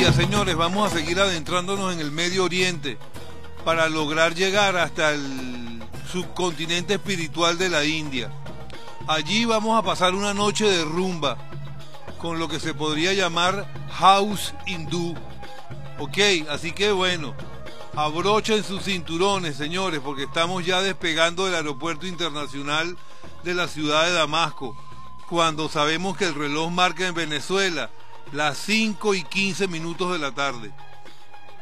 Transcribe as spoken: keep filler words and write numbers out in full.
India, señores, vamos a seguir adentrándonos en el Medio Oriente para lograr llegar hasta el subcontinente espiritual de la India. Allí vamos a pasar una noche de rumba con lo que se podría llamar house hindú. Ok, así que bueno, abrochen sus cinturones, señores, porque estamos ya despegando del aeropuerto internacional de la ciudad de Damasco, cuando sabemos que el reloj marca en Venezuela las cinco y quince minutos de la tarde.